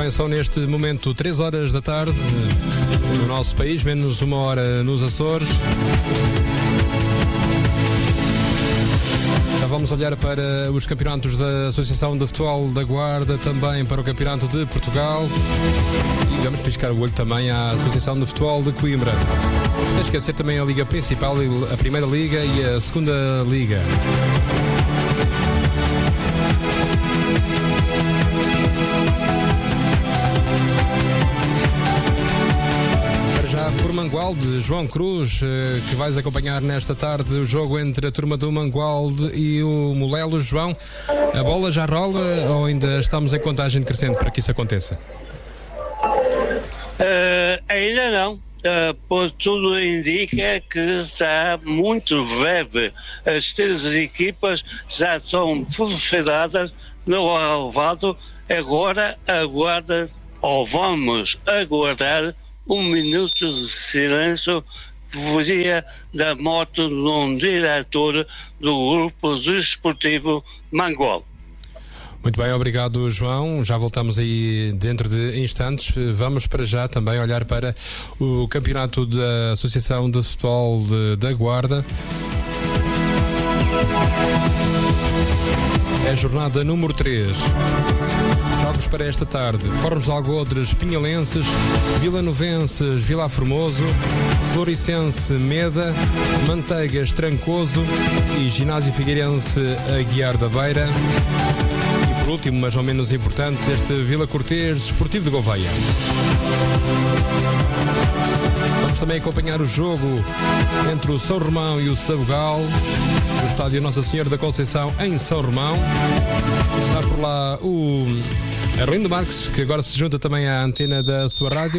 bem, são neste momento 3 horas da tarde no nosso país, menos 1 hora nos Açores. Já vamos olhar para os campeonatos da Associação de Futebol da Guarda, também para o Campeonato de Portugal e vamos piscar o olho também à Associação de Futebol de Coimbra. Sem esquecer também a Liga Principal, a Primeira Liga e a Segunda Liga. Por Mangualde, João Cruz, que vais acompanhar nesta tarde o jogo entre a turma do Mangualde e o Molelo. João, a bola já rola ou ainda estamos em contagem decrescente para que isso aconteça? Ainda não, pois tudo indica que está muito breve. As 3 equipas já estão perfuradas no relevado. Agora aguarda, ou vamos aguardar, 1 minuto de silêncio por dia da morte de um diretor do grupo desportivo Mangualde. Muito bem, obrigado, João. Já voltamos aí dentro de instantes. Vamos para já também olhar para o campeonato da Associação de Futebol da Guarda. É a jornada número 3. Jogos para esta tarde: Fornos de Algodres, Pinhalenses, Vilanovenses, Vila Formoso, Celuricense, Meda, Manteigas, Trancoso e Ginásio Figueirense, Aguiar da Beira. E por último, mas não menos importante, este Vila Cortês, Desportivo de Gouveia. Vamos também acompanhar o jogo entre o São Romão e o Sabugal, no estádio Nossa Senhora da Conceição, em São Romão. Está por lá o Arlindo Marques, que agora se junta também à antena da sua rádio.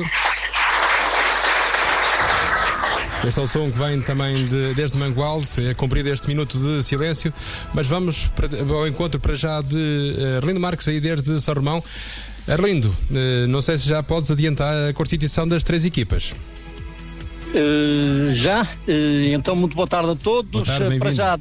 Este é o som que vem também desde Mangualde, é cumprido este minuto de silêncio, mas vamos ao encontro para já de Arlindo Marques, aí desde São Romão. Arlindo, não sei se já podes adiantar a constituição das 3 equipas. Então muito boa tarde a todos. Boa tarde, para já,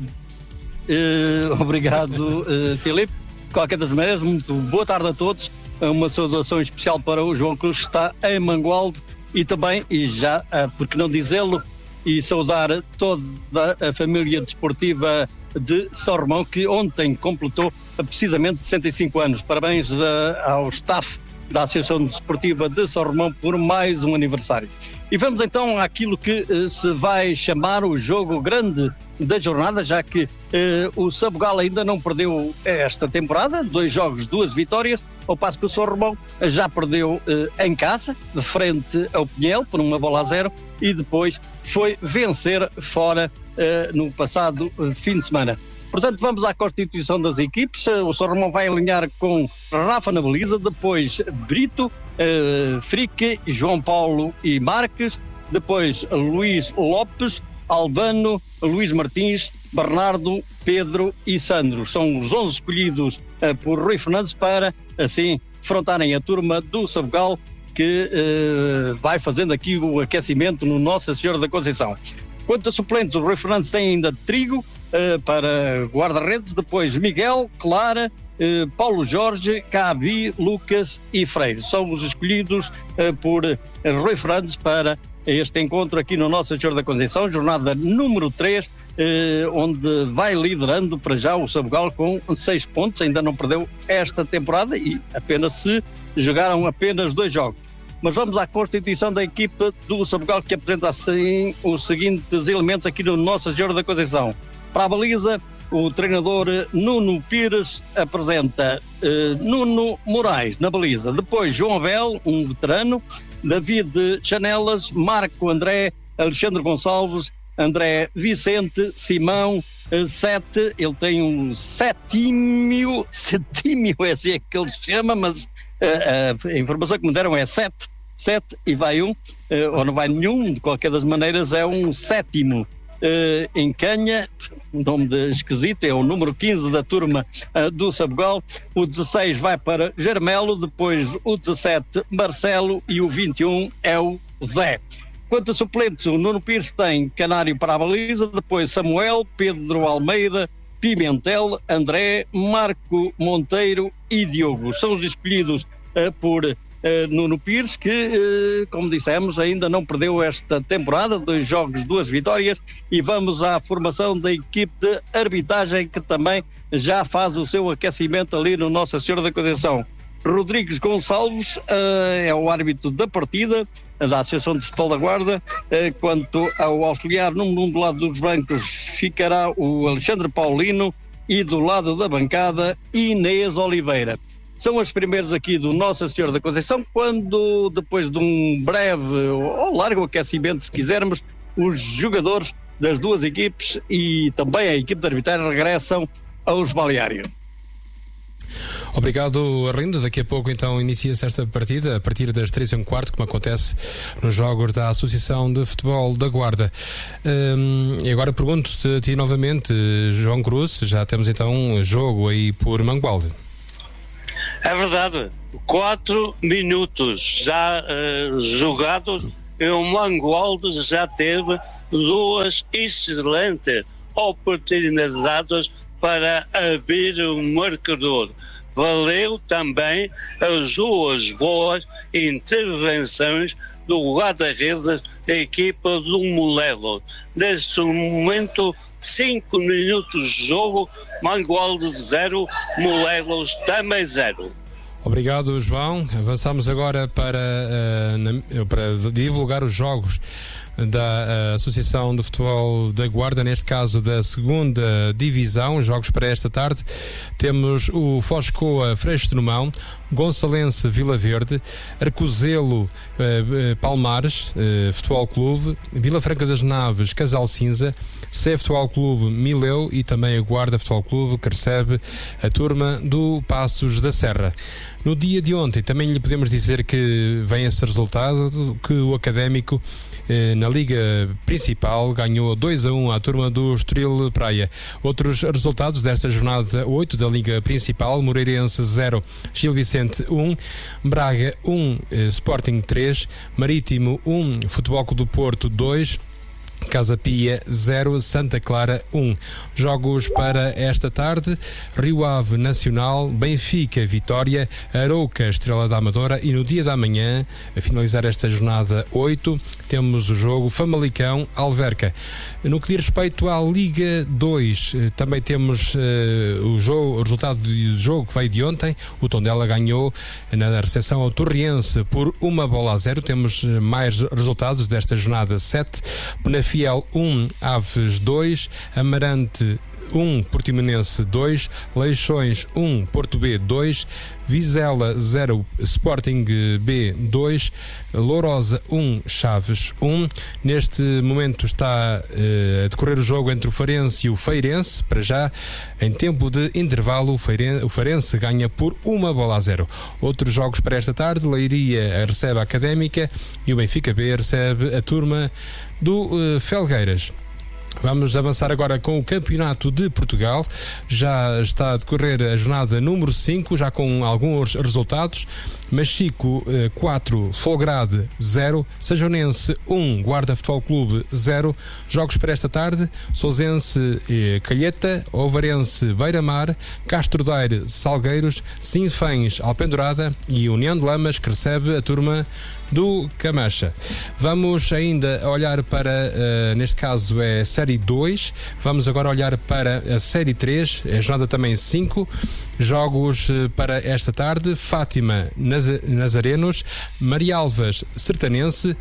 obrigado, Filipe. De qualquer das maneiras, muito boa tarde a todos. Uma saudação especial para o João Cruz, que está em Mangualde, e também, porque não dizê-lo, e saudar toda a família desportiva de São Romão, que ontem completou precisamente 65 anos. Parabéns ao staff da Associação Desportiva de São Romão por mais um aniversário. E vamos então àquilo que se vai chamar o jogo grande da jornada, já que o Sabugal ainda não perdeu esta temporada, 2 jogos, 2 vitórias, ao passo que o São Romão já perdeu em casa, de frente ao Pinhel, por 1-0, e depois foi vencer fora no passado fim de semana. Portanto, vamos à constituição das equipes. O São Romão vai alinhar com Rafa na baliza, depois Brito, Frique, João Paulo e Marques, depois Luís Lopes, Albano, Luís Martins, Bernardo, Pedro e Sandro. São os 11 escolhidos por Rui Fernandes para, assim, afrontarem a turma do Sabugal, que vai fazendo aqui o aquecimento no Nossa Senhora da Conceição. Quanto a suplentes, o Rui Fernandes tem ainda Trigo para guarda-redes, depois Miguel, Clara, Paulo Jorge, Cabi, Lucas e Freire. São os escolhidos por Rui Fernandes para este encontro aqui no Nossa Senhora da Conceição, jornada número 3, onde vai liderando para já o Sabugal com 6 pontos, ainda não perdeu esta temporada e apenas se jogaram apenas 2 jogos. Mas vamos à constituição da equipa do Sabugal, que apresenta assim os seguintes elementos aqui no Nossa Senhora da Conceição. Para a baliza, o treinador Nuno Pires apresenta Nuno Moraes na baliza. Depois João Abel, um veterano, David Chanelas, Marco André, Alexandre Gonçalves, André Vicente, Simão, 7, ele tem um setímio é assim é que ele chama, mas a informação que me deram é 7 e vai um, ou não vai nenhum, de qualquer das maneiras é um sétimo. Em Canha, um nome esquisito, é o número 15 da turma do Sabugal. O 16 vai para Germelo, depois o 17 Marcelo e o 21 é o Zé. Quanto a suplentes, o Nuno Pires tem Canário para a baliza, depois Samuel, Pedro Almeida, Pimentel, André, Marco Monteiro e Diogo. São os escolhidos por Nuno Pires, que, como dissemos, ainda não perdeu esta temporada, 2 jogos, 2 vitórias, e vamos à formação da equipe de arbitragem, que também já faz o seu aquecimento ali no Nossa Senhora da Conceição. Rodrigues Gonçalves é o árbitro da partida, da Associação de Futebol da Guarda. Quanto ao auxiliar, número 1 do lado dos brancos, ficará o Alexandre Paulino, e do lado da bancada, Inês Oliveira. São as primeiras aqui do Nossa Senhora da Conceição, quando, depois de um breve ou largo aquecimento, se quisermos, os jogadores das duas equipes e também a equipe de arbitragem regressam aos balneários. Obrigado, Arlindo. Daqui a pouco então inicia-se esta partida a partir das 3h15, como acontece nos jogos da Associação de Futebol da Guarda. E agora pergunto-te a ti novamente, João Cruz, já temos então um jogo aí por Mangualde. É verdade, 4 minutos já jogados e o Mangualde já teve 2 excelentes oportunidades para abrir o marcador. Valeu também as 2 boas intervenções do guarda-redes da equipa do Molelos. Neste momento, 5 minutos de jogo, Mangualde 0, Molelos também 0. Obrigado, João. Avançamos agora para divulgar os jogos da Associação de Futebol da Guarda, neste caso da 2ª Divisão. Jogos para esta tarde: temos o Foscoa Freixo de Numão, Gonçalense Vila Verde, Arcozelo Palmares Futebol Clube, Vila Franca das Naves Casal Cinza, Sé Futebol Clube Mileu e também a Guarda Futebol Clube, que recebe a turma do Passos da Serra. No dia de ontem também lhe podemos dizer que vem esse resultado, que o Académico na Liga Principal ganhou 2-1 à turma do Estoril Praia. Outros resultados desta jornada 8 da Liga Principal: Moreirense 0, Gil Vicente 1, Braga 1, Sporting 3, Marítimo 1, Futebol Clube do Porto 2, Casa Pia 0, Santa Clara 1. Jogos para esta tarde: Rio Ave Nacional, Benfica Vitória, Arouca Estrela da Amadora, e no dia da manhã, a finalizar esta jornada 8, temos o jogo Famalicão Alverca. No que diz respeito à Liga 2, também temos o resultado do jogo que veio de ontem. O Tondela ganhou na recepção ao Torriense por 1-0. Temos mais resultados desta jornada 7: Penafiel 1, Aves 2, Amarante 1, Portimonense 2, Leixões 1, Porto B 2, Vizela 0, Sporting B 2, Lourosa 1, Chaves 1. Neste momento está a decorrer o jogo entre o Farense e o Feirense. Para já, em tempo de intervalo, o Farense ganha por 1-0. Outros jogos para esta tarde: Leiria recebe a Académica e o Benfica B recebe a turma do Felgueiras. Vamos avançar agora com o Campeonato de Portugal. Já está a decorrer a jornada número 5, já com alguns resultados. Machico 4, Folgrade 0, Sajonense 1, Guarda Futebol Clube 0. Jogos para esta tarde: Sousense Calheta, Ovarense Beira-Mar, Castro Daire Salgueiros, Sinfães Alpendurada e União de Lamas, que recebe a turma do Camacha. Vamos ainda olhar para, neste caso é Série 2, vamos agora olhar para a Série 3, a jornada também 5, jogos para esta tarde: Fátima Nazarenos, Marialvas Sertanense,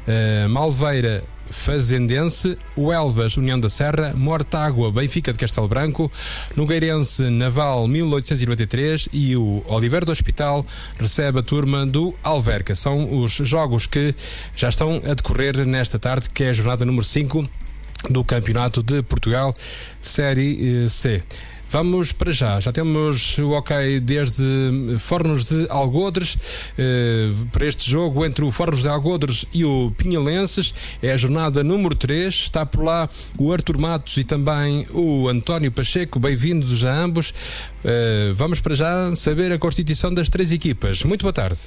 Malveira Fazendense, o Elvas União da Serra, Mortágua Benfica de Castelo Branco, Nogueirense Naval 1893 e o Oliveira do Hospital recebe a turma do Alverca. São os jogos que já estão a decorrer nesta tarde, que é a jornada número 5 do Campeonato de Portugal Série C. Vamos para já temos o ok desde Fornos de Algodres para este jogo entre o Fornos de Algodres e o Pinhalenses. É a jornada número 3, está por lá o Artur Matos e também o António Pacheco. Bem-vindos a ambos. Vamos para já saber a constituição das 3 equipas. Muito boa tarde,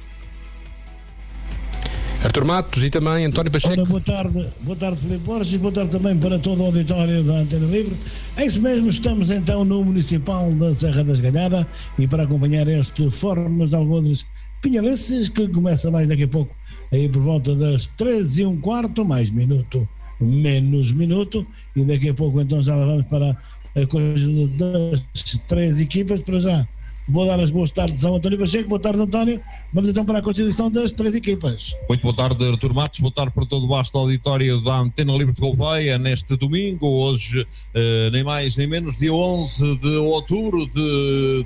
Artur Matos e também António Pacheco. Ora, boa tarde Filipe Borges, e boa tarde também para todo o auditório da Antena Livre. É isso mesmo, estamos então no Municipal da Serra da Esgalhada, e para acompanhar este Fornos de Algodres Pinhalenses, que começa mais daqui a pouco, aí por volta das 13h15, mais minuto, menos minuto, e daqui a pouco então já vamos para a coisa das 3 equipas. Para já vou dar as boas tardes ao António Pacheco. Boa tarde, António. Vamos então para a constituição das 3 equipas. Muito boa tarde, Artur Matos. Boa tarde para todo o vasto auditório da Antena Livre de Gouveia neste domingo, hoje nem mais nem menos, dia 11 de outubro de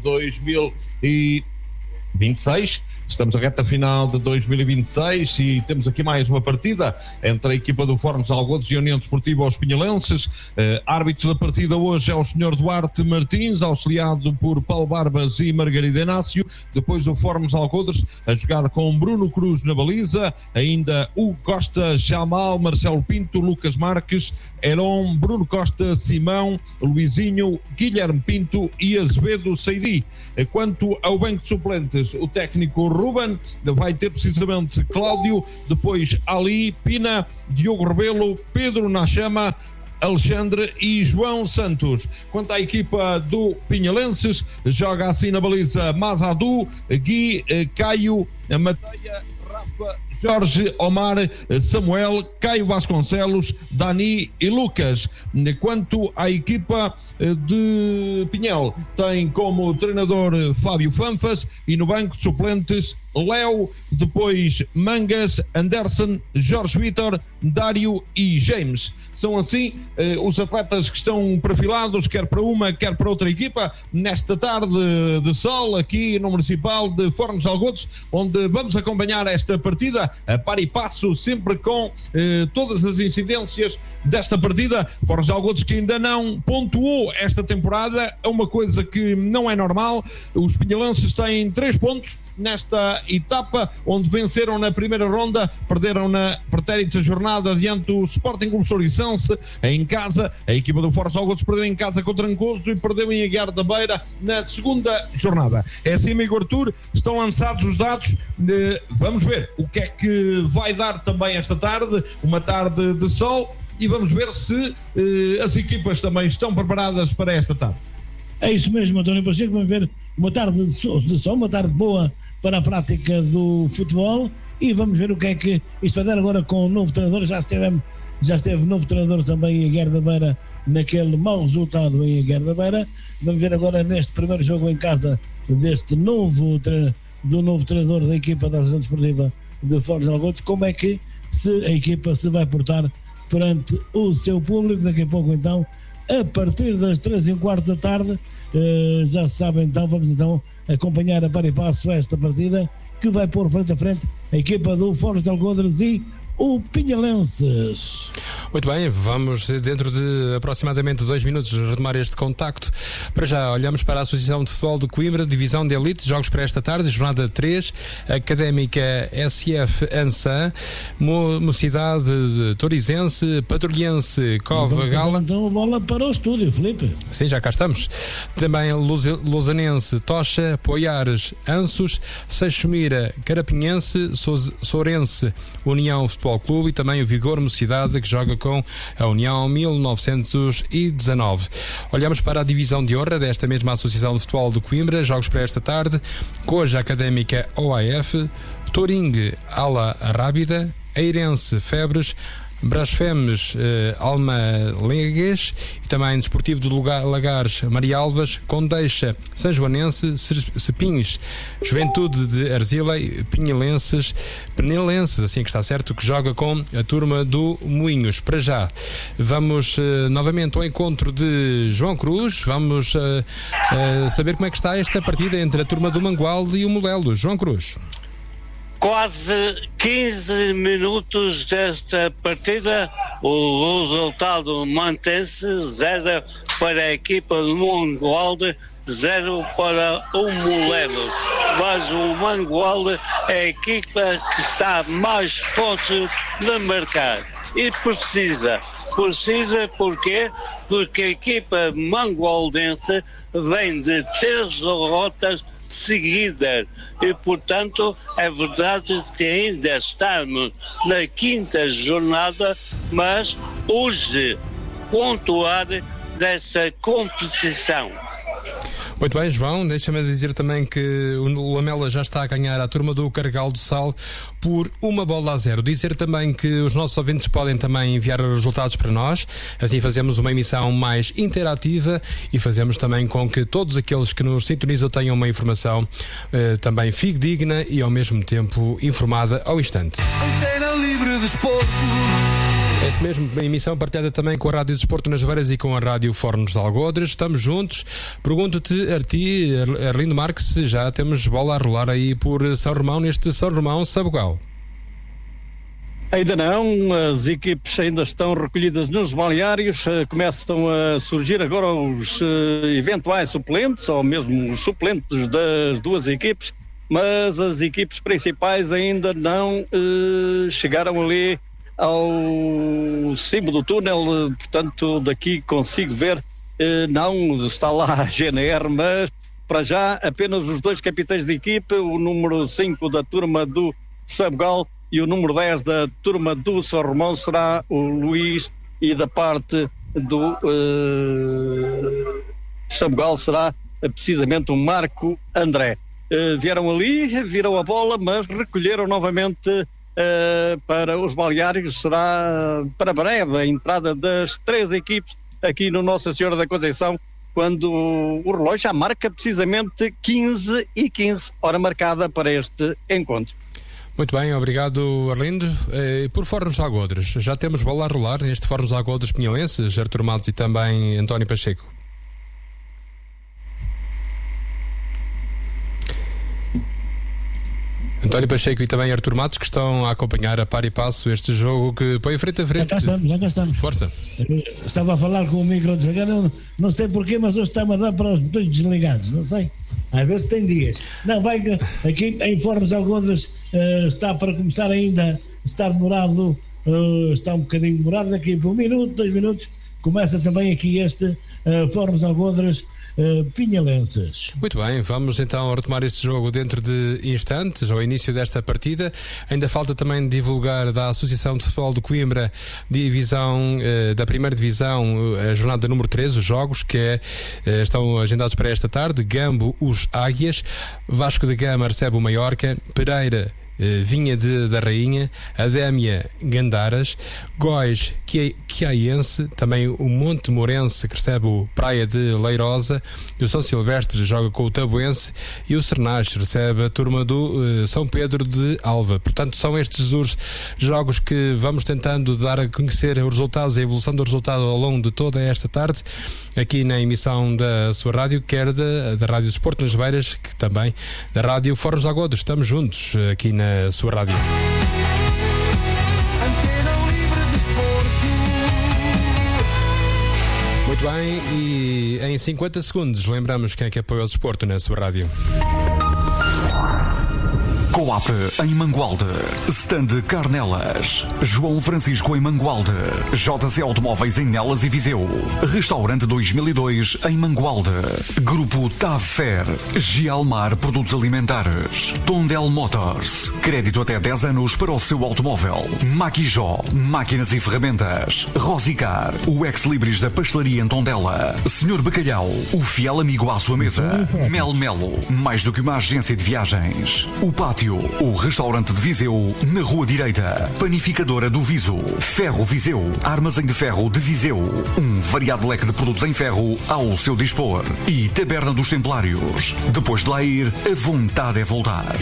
2026. Estamos na reta final de 2026 e temos aqui mais uma partida entre a equipa do Fórum de Algodos e a União Desportiva Os Pinhalenses. Árbitro da partida hoje é o Sr. Duarte Martins, auxiliado por Paulo Barbas e Margarida Inácio. Depois o Fórum de Algodos a jogar com Bruno Cruz na baliza, ainda Hugo Costa, Jamal, Marcelo Pinto, Lucas Marques, Heron, Bruno Costa, Simão, Luizinho, Guilherme Pinto e Azevedo Seidi. Quanto ao banco de suplentes, o técnico Ruben vai ter precisamente Cláudio, depois Ali, Pina, Diogo Rebelo, Pedro Nachama, Alexandre e João Santos. Quanto à equipa do Pinhalenses, joga assim na baliza Mazadu, Gui, Caio, Mateia, Rafa, Jorge, Omar, Samuel, Caio Vasconcelos, Dani e Lucas. Quanto à equipa de Pinhel, tem como treinador Fábio Fanfas e no banco de suplentes Léo, depois Mangas, Anderson, Jorge Vitor, Dário e James. São assim os atletas que estão perfilados, quer para uma, quer para outra equipa, nesta tarde de sol aqui no Municipal de Fórum de Algodos, onde vamos acompanhar esta partida a par e passo, sempre com todas as incidências desta partida. Fórum de Algodos que ainda não pontuou esta temporada, é uma coisa que não é normal. Os pinhalenses têm 3 pontos nesta etapa, onde venceram na primeira ronda, perderam na pretérita jornada diante do Sporting Clube Soricense em casa. A equipa do Fórum de Algodos perdeu em casa com o Trancoso e perdeu em Aguiar da Beira na segunda jornada. É assim, amigo Artur, estão lançados os dados. Vamos ver o que é que vai dar também esta tarde, uma tarde de sol, e vamos ver se as equipas também estão preparadas para esta tarde. É isso mesmo, António Pacheco. Vamos ver uma tarde de sol, uma tarde boa para a prática do futebol, e vamos ver o que é que isto vai dar agora com o novo treinador. Já esteve novo treinador também em Aguiar da Beira, naquele mau resultado em Aguiar da Beira. Vamos ver agora neste primeiro jogo em casa do novo treinador da equipa da Associação Desportiva de Fórum de Algodos, como é que a equipa se vai portar perante o seu público. Daqui a pouco então, a partir das 3h15 da tarde, já se sabe então, vamos então acompanhar a par e passo esta partida que vai pôr frente a frente a equipa do Fórum de Algodos e o Pinhalenses. Muito bem, vamos dentro de aproximadamente 2 minutos retomar este contacto. Para já olhamos para a Associação de Futebol de Coimbra, Divisão de Elite, jogos para esta tarde, jornada 3, Académica SF Ançã, Mocidade Torizense, Patrulhense Cova Gala. Então a bola para o estúdio, Filipe. Sim, já cá estamos. Também Lausanense, Tocha, Poiares, Anços, Seixomira, Carapinhense, Sourense, União Futebol Clube e também o Vigor Mocidade, que joga com a União 1919. Olhamos para a divisão de honra desta mesma Associação de Futebol de Coimbra, jogos para esta tarde, Coja Académica OAF, Touring Ala Rábida, Eirense Febres, Brasfemes Alma Legues e também Desportivo de Lagares Marialvas, Condeixa São Joanense, Cepins Juventude de Arzila, Penelenses, assim que está certo, que joga com a turma do Moinhos. Para já vamos novamente ao encontro de João Cruz. Vamos saber como é que está esta partida entre a turma do Mangualde e o Molelo. João Cruz. Quase 15 minutos desta partida, o resultado mantém-se, 0 para a equipa do Mangualde, 0 para o Moledo. Mas o Mangualde é a equipa que está mais fácil de marcar e precisa porquê? Porque a equipa mangualdense vem de 3 derrotas seguidas e, portanto, é verdade que ainda estamos na 5ª jornada, mas hoje pontuar dessa competição. Muito bem, João, deixa-me dizer também que o Lamela já está a ganhar a turma do Carregal do Sal por 1-0. Dizer também que os nossos ouvintes podem também enviar os resultados para nós, assim fazemos uma emissão mais interativa e fazemos também com que todos aqueles que nos sintonizam tenham uma informação também fidedigna e ao mesmo tempo informada ao instante. Antena Livre Desporto. É isso mesmo, a emissão partilhada também com a Rádio Desporto nas Varas e com a Rádio Fornos de Algodres. Estamos juntos. Pergunto-te a ti, Arlindo Marques, se já temos bola a rolar aí por São Romão, neste São Romão Sabugal. Ainda não, as equipes ainda estão recolhidas nos balneários, começam a surgir agora os eventuais suplentes, ou mesmo os suplentes das duas equipes, mas as equipes principais ainda não chegaram ali ao cimo do túnel, portanto daqui consigo ver, não está lá a GNR, mas para já apenas os dois capitães de equipe, o número 5 da turma do Sabugal e o número 10 da turma do São Romão será o Luís, e da parte do Sabugal será precisamente o Marco André. Vieram ali, viram a bola, mas recolheram novamente para os balneários. Será para breve a entrada das três equipes aqui no Nossa Senhora da Conceição, quando o relógio já marca precisamente 15h15, hora marcada para este encontro. Muito bem, obrigado, Arlindo. Por Fornos de Algodres, já temos bola a rolar neste Fornos de Algodres pinhalenses, Artur Matos e também António Pacheco. António Pacheco e também Artur Matos, que estão a acompanhar a par e passo este jogo que põe frente a frente. Já cá estamos. Força. Estava a falar com o micro desligado, não sei porquê, mas hoje está-me a dar para os botões desligados, não sei. Às vezes tem dias. Não, vai aqui em Fornos de Algodres está para começar ainda, está demorado, está um bocadinho demorado, daqui por 1 minuto, 2 minutos, começa também aqui este Fornos de Algodres pinhalenses. Muito bem, vamos então retomar este jogo dentro de instantes, ao início desta partida. Ainda falta também divulgar da Associação de Futebol de Coimbra, divisão, da primeira divisão, a jornada número 13, os jogos que estão agendados para esta tarde. Gambo, os Águias, Vasco da Gama recebe o Maiorca, Pereira Vinha da Rainha, Adémia Gandaras, Góis Quiaiense, também o Monte Morense que recebe o Praia de Leirosa, e o São Silvestre joga com o Tabuense, e o Cernache recebe a turma do São Pedro de Alva. Portanto, são estes os jogos que vamos tentando dar a conhecer os resultados, a evolução do resultado ao longo de toda esta tarde, aqui na emissão da sua rádio, quer da Rádio Desporto nas Beiras, que também da Rádio Fornos de Algodres. Estamos juntos aqui na sua rádio. Muito bem, e em 50 segundos lembramos quem é que apoia o desporto na sua rádio. Coap em Mangualde, Stand Carnelas, João Francisco em Mangualde, JC Automóveis em Nelas e Viseu, Restaurante 2002 em Mangualde, Grupo Tavfer, Gialmar Produtos Alimentares, Tondel Motors, crédito até 10 anos para o seu automóvel, Maquijó, máquinas e ferramentas, Rosicar, o ex-libris da pastelaria em Tondela, Senhor Bacalhau, o fiel amigo à sua mesa, Mel Melo, mais do que uma agência de viagens, o Pátio, o restaurante de Viseu, na Rua Direita, Panificadora do Viso, Ferro Viseu, Armazém de Ferro de Viseu, um variado leque de produtos em ferro ao seu dispor, e Taberna dos Templários. Depois de lá ir, a vontade é voltar.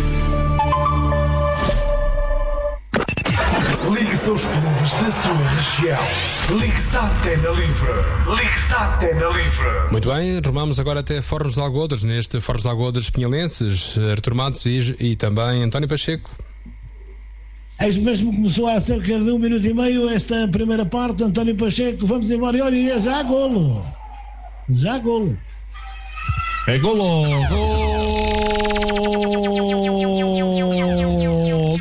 Ligue-se aos clubes da sua região. Ligue-se à Antena Livre. Ligue-se à Antena Livre. Muito bem, rumamos agora até Fornos de Algodres, neste Fornos de Algodres pinhalenses, Artur Matos e também António Pacheco. É isso mesmo, começou há cerca de 1 minuto e meio esta primeira parte. António Pacheco, vamos embora, e olha, já golo. Já golo. É golo! Gol dos Pinhalenses.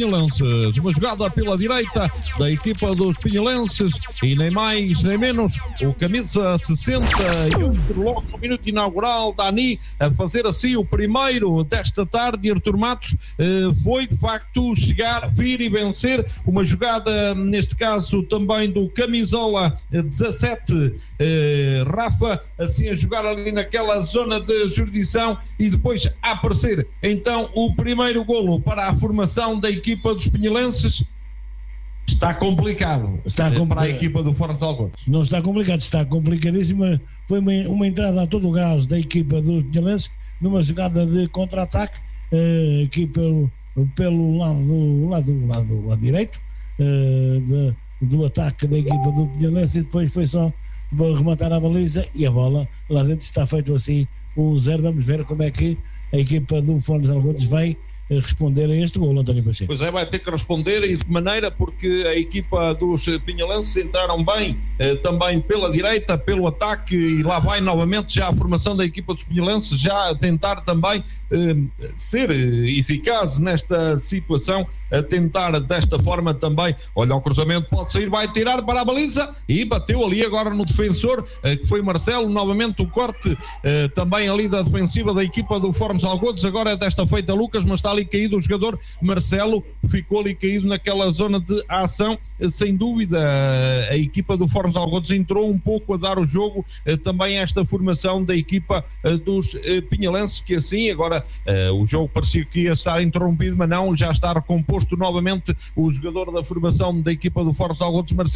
Pinhalenses. Uma jogada pela direita da equipa dos Pinhalenses e nem mais nem menos o camisa 61, logo no minuto inaugural, Dani a fazer assim o primeiro desta tarde. Artur Matos foi de facto chegar, vir e vencer. Uma jogada neste caso também do camisola 17, Rafa, assim a jogar ali naquela zona de jurisdição e depois a aparecer então o primeiro golo para a formação da equipa dos Pinhalenses. Está complicado para a equipa do Fornos de Algodos. Não está complicado, está complicadíssima. Foi uma entrada a todo o gás da equipa dos Pinhalenses numa jogada de contra-ataque aqui pelo lado direito do ataque da equipa do Pinhalense, e depois foi só rematar a baliza e a bola lá dentro. Está feito assim 1-0. Vamos ver como é que a equipa do Fornos de Algodos vai responder a este gol, António Pacheco. Pois é, vai ter que responder, e de que maneira, porque a equipa dos Pinhalenses entraram bem também pela direita, pelo ataque, e lá vai novamente já a formação da equipa dos Pinhalenses, já a tentar também ser eficaz nesta situação, a tentar desta forma também. Olha, o cruzamento pode sair, vai tirar para a baliza e bateu ali agora no defensor, que foi Marcelo. Novamente o corte também ali da defensiva da equipa do Fornos de Algodos. Agora é desta feita Lucas, mas está ali caído o jogador Marcelo, ficou ali caído naquela zona de ação. Sem dúvida a equipa do Fornos de Algodos entrou um pouco a dar o jogo também esta formação da equipa dos Pinhalenses, que assim agora o jogo parecia que ia estar interrompido, mas não, já está recomposto novamente o jogador da formação da equipa do Fornos de Algodos, Marcelo.